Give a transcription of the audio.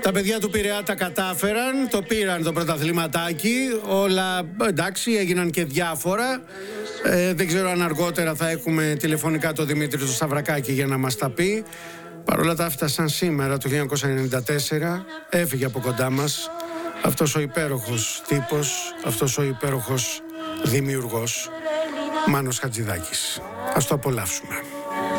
Τα παιδιά του Πειραιά τα κατάφεραν, το πήραν το πρωταθληματάκι, όλα εντάξει, έγιναν και διάφορα. Δεν ξέρω αν αργότερα θα έχουμε τηλεφωνικά το Δημήτρη του Σταυρακάκη για να μας τα πει. Παρ' όλα τα έφτασαν σήμερα το 1994, έφυγε από κοντά μας αυτός ο υπέροχος τύπος, αυτός ο υπέροχος δημιουργός, Μάνος Χατζηδάκης. Ας το απολαύσουμε.